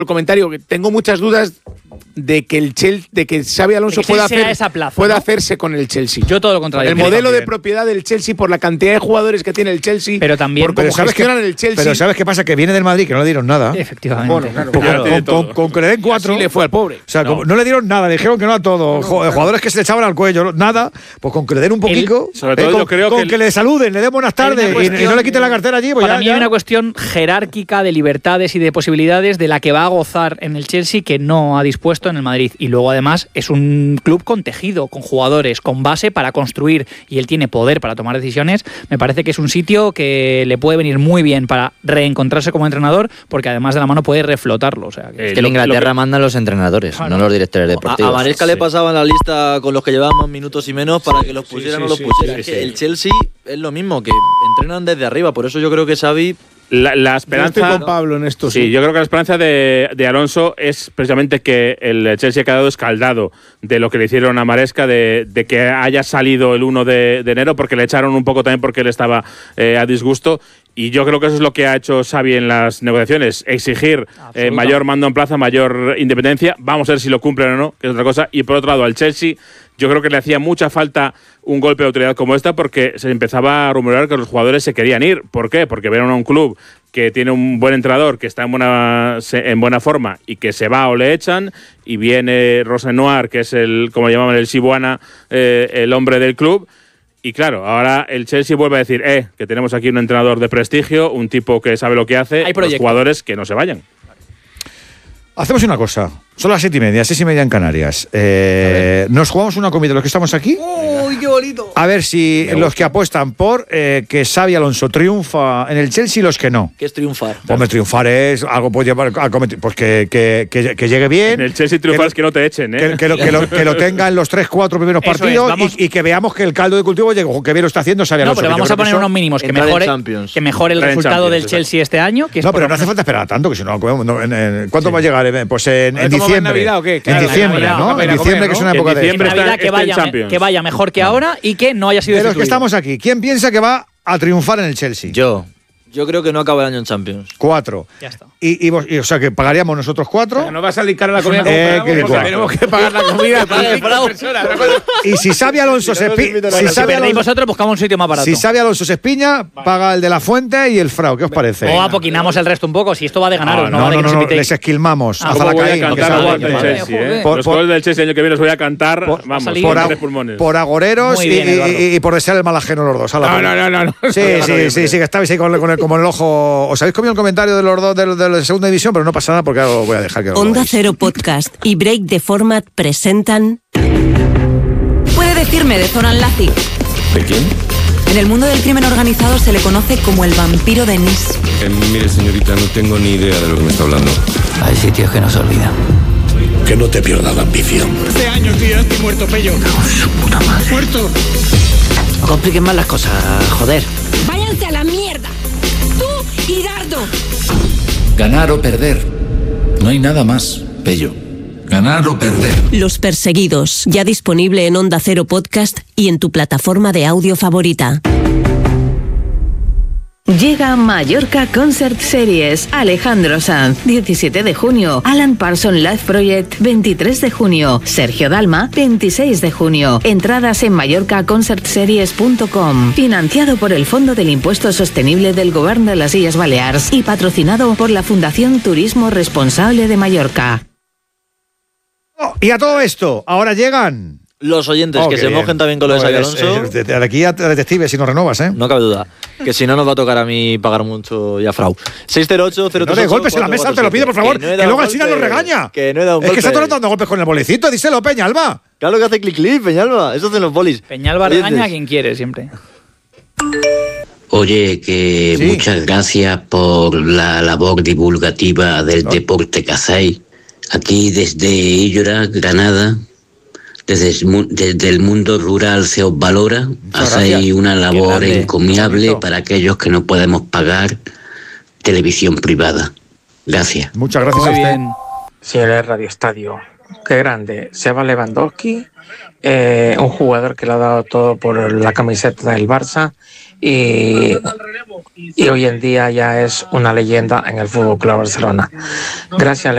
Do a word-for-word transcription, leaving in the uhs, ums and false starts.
el comentario, que tengo muchas dudas de que el Chelsea, de que Xabi Alonso pueda, hacer, esa plaza, pueda ¿no? hacerse con el Chelsea. Yo todo lo contrario. El modelo de propiedad del Chelsea, por la cantidad de jugadores que tiene el Chelsea, pero también por cómo pero ¿sabes gestionan qué, el Chelsea. Pero ¿sabes qué pasa? Que viene del Madrid, que no le dieron nada. Efectivamente. Bueno, claro, con, claro, con, con, con que le den cuatro. Así le fue al pobre. O sea, no. Como, no le dieron nada, le dijeron que no a todo. No, no, claro. Jugadores que se le echaban al cuello, nada. Pues con que le den un poquito. El, sobre todo eh, con, yo creo con que, que el, le saluden, le den buenas tardes y, y no le quiten la cartera allí. Pues para ya, mí ya. hay una cuestión jerárquica de libertades y de posibilidades de la que va a gozar en el Chelsea que no ha dispuesto en el Madrid. Y luego además es un club con tejido, con jugadores, con base para construir, y él tiene poder para tomar decisiones. Me parece que es un sitio que le puede venir muy bien para reencontrarse como entrenador, porque además de la mano puede reflotarlo. O sea, que es que en Inglaterra que... mandan los entrenadores, claro. no los directores deportivos. A, a Maresca sí. le pasaban la lista con los que llevaban más minutos y menos para que los pusieran sí, sí, o los sí, pusieran. sí, es que sí. el Chelsea es lo mismo, que entrenan desde arriba, por eso yo creo que Xavi... La, la esperanza. Yo estoy con Pablo en esto. Sí, sí, yo creo que la esperanza de, de Alonso es precisamente que el Chelsea ha quedado escaldado de lo que le hicieron a Maresca, de, de que haya salido el uno de, de enero, porque le echaron un poco también porque él estaba eh, a disgusto. Y yo creo que eso es lo que ha hecho Xavi en las negociaciones, exigir eh, mayor mando en plaza, mayor independencia. Vamos a ver si lo cumplen o no, que es otra cosa. Y por otro lado, al Chelsea, yo creo que le hacía mucha falta un golpe de autoridad como esta, porque se empezaba a rumorear que los jugadores se querían ir. ¿Por qué? Porque vieron a un club que tiene un buen entrenador, que está en buena, en buena forma y que se va o le echan, y viene Rosenoir, que es el, como llamaban, el Sibuana, eh, el hombre del club. Y claro, ahora el Chelsea vuelve a decir, eh, que tenemos aquí un entrenador de prestigio, un tipo que sabe lo que hace, los jugadores que no se vayan. Hacemos una cosa. Son las siete y media, seis y media en Canarias. Eh, nos jugamos una comida los que estamos aquí. ¡Uy, qué bonito! A ver si los que apuestan por eh, que Xabi Alonso triunfa en el Chelsea y los que no. ¿Qué es triunfar? Hombre, triunfar es algo puede llevar a cometer, pues que, que, que, que llegue bien. En el Chelsea triunfar es que no te echen, ¿eh? Que, que, lo, que, lo, que lo tenga en los tres, cuatro primeros Eso partidos, es, vamos, y, y que veamos que el caldo de cultivo llegue, que bien lo está haciendo Xabi Alonso. No, pero vamos a poner unos mínimos, que mejore, que mejore el resultado del Chelsea este año. Que es no, pero no hace falta esperar tanto, que si no, no en, en, ¿cuánto sí. va a llegar? Pues en, en diciembre. ¿En Navidad o qué? En diciembre, ¿no? En diciembre, que es una época de... En Navidad que vaya, que vaya mejor que ahora y que no haya sido de los que estamos aquí, ¿quién piensa que va a triunfar en el Chelsea? Yo. Yo creo que no acaba el año en Champions. Cuatro. Ya está. Y, y, vos, y o sea, que pagaríamos nosotros cuatro. O sea, no va a salir cara la comida como eh, pagamos, porque cuatro. tenemos que pagar la comida para cinco personas. Y si Xabi Alonso se espiña, si si perdéis vosotros, buscamos un sitio más barato. Si Xabi Alonso se espiña, paga el de la Fuente y el Frau. ¿Qué os parece? O apoquinamos el resto un poco, si esto va de ganaros, no, no, no, no, de que no, nos no invitéis. les esquilmamos. Ah, a Zalacaín, voy a cantar del Chelsea, ¿eh? Por, los por, goles del Chelsea el año que viene los voy a cantar, por, vamos, por, por, por, pulmones. por agoreros bien, y, y, y por desear el mal ajeno los dos. No, no, no, no, no. Sí, sí, sí, sí, que estabais ahí con, con el, como el ojo. Os habéis comido el comentario de los dos de, de la segunda división, pero no pasa nada porque ahora lo voy a dejar que lo Onda Cero Podcast y Break the Format presentan. Puede decirme de Zoran Lazic. ¿De quién? En el mundo del crimen organizado se le conoce como el vampiro de Nis. Eh, mire, señorita, no tengo ni idea de lo que me está hablando. Hay sitios que no se olvidan. Que no te pierda la ambición. Hace años, tío, estoy muerto, Pello. No, su puta madre. Muerto. No compliquen más las cosas, joder. Váyanse a la mierda. Tú y Dardo. Ganar o perder. No hay nada más, Pello. Ganar o perder. Los Perseguidos, ya disponible en Onda Cero Podcast y en tu plataforma de audio favorita. Llega Mallorca Concert Series, Alejandro Sanz, diecisiete de junio, Alan Parsons Live Project, veintitrés de junio, Sergio Dalma, veintiséis de junio. Entradas en mallorca concert series punto com, financiado por el Fondo del Impuesto Sostenible del Govern de las Illes Balears y patrocinado por la Fundación Turismo Responsable de Mallorca. Oh, y a todo esto, ahora llegan... Los oyentes, oh, que se bien. mojen también con lo de Xabi Alonso. De, de aquí a detective, si no renovas, ¿eh? No cabe duda. Que si no, nos va a tocar a mí pagar mucho y a Frau. seis cero ocho cero tres ocho. No de golpes en la mesa, te lo pido, por favor. Que, no que luego el China nos regaña. Que no he dado un es golpe. que está todo dando golpes con el bolicito. Díselo, Peñalba. Claro que hace clic clic, Peñalba. Eso hacen los bolis. Peñalba regaña a quien quiere, siempre. Oye, que sí. Muchas gracias por la labor divulgativa del no. deporte que hacéis. Aquí desde Illora, Granada. Desde, desde el mundo rural se os valora, hacéis una labor encomiable para aquellos que no podemos pagar televisión privada. Gracias. Muchas gracias a usted. Señor Radio Estadio, qué grande. Seba Lewandowski, eh, un jugador que le ha dado todo por la camiseta del Barça y, y hoy en día ya es una leyenda en el Fútbol Club Barcelona. Gracias.